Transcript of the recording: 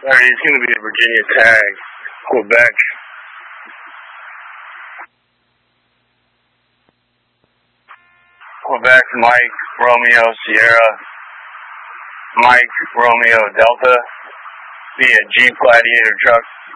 Alright, he's going to be a Virginia tag. Quebec. Quebec, Mike, Romeo, Sierra. Mike, Romeo, Delta. Via Jeep Gladiator truck.